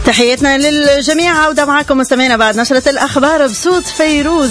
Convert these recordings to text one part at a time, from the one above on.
تحياتنا للجميع. عودة معكم مستمعينا بعد نشرة الأخبار بصوت فيروز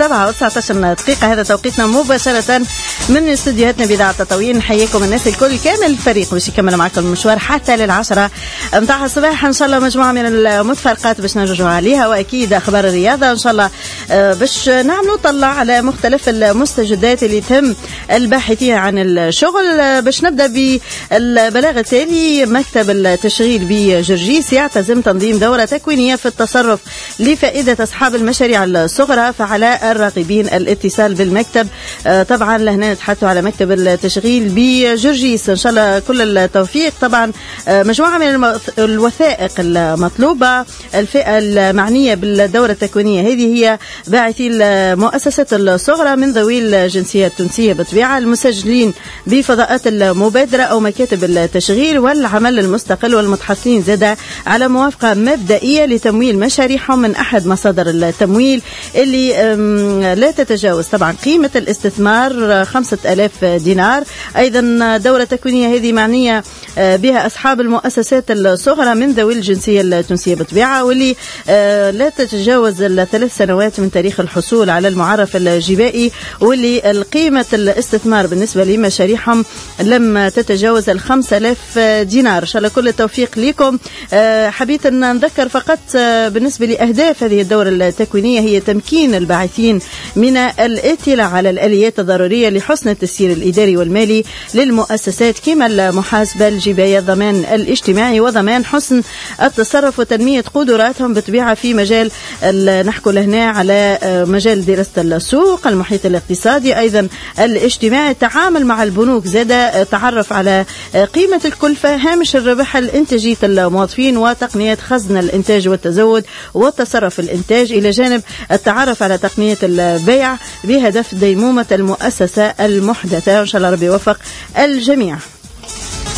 7:19 هذا توقيتنا مباشرة من استديوهاتنا بإذاعة تطاوين. نحييكم الناس الكل كامل الفريق باش يكمل معكم المشوار حتى لل10 متاع الصباح إن شاء الله. مجموعة من المتفرقات باش نرجعوا عليها، وأكيد أخبار الرياضة إن شاء الله باش نعملوا طلع على مختلف المستجدات اللي تهم الباحثين عن الشغل. باش نبدأ بالبلاغ التالي. مكتب التشغيل بجرجيس يعتزم تنظيم دورة تكوينية في التصرف لفائدة أصحاب المشاريع الصغرى، فعلى الراغبين الاتصال بالمكتب. طبعا لهنا نتحدثوا على مكتب التشغيل بجرجيس، إن شاء الله كل التوفيق. طبعا مجموعة من الوثائق المطلوبة. الفئة المعنية بالدورة التكوينية هذه هي باعثي المؤسسات الصغرى من ذوي الجنسية التونسية بطبيعة، المسجلين بفضاءات المبادرة أو مكاتب التشغيل والعمل المستقل، والمتحصلين زادة على موافقة مبدئية لتمويل مشاريعهم من أحد مصادر التمويل اللي لا تتجاوز طبعا قيمة الاستثمار 5000 دينار. أيضا دورة تكوينية هذه معنية بها أصحاب المؤسسات الصغرى من ذوي الجنسية التونسية بطبيعة، واللي لا تتجاوز 3 سنوات من تاريخ الحصول على المعرف الجبائي، واللي القيمة الاستثمار بالنسبة لمشاريعهم لم تتجاوز 5000 دينار. إن شاء الله كل التوفيق لكم. حبيت أن نذكر فقط بالنسبة لأهداف هذه الدورة التكوينية هي تمكين الباحثين من الاطلاع على الآليات الضرورية لحسن التسيير الإداري والمالي للمؤسسات، كما المحاسبة الجباية، الضمان الاجتماعي، وضمان حسن التصرف وتنمية قدراتهم بطبيعة في مجال نحكي لهنا على مجال دراسة السوق، المحيط الاقتصادي، أيضا الاجتماعي، التعامل مع البنوك، زاد تعرف على قيمة الكلفة، هامش الربح، الإنتاجية الموظفين، وتقنية خزن الإنتاج والتزود والتصرف الإنتاج، إلى جانب التعرف على تقنية البيع بهدف ديمومة المؤسسة المحدثة. إن شاء الله ربي يوفق الجميع.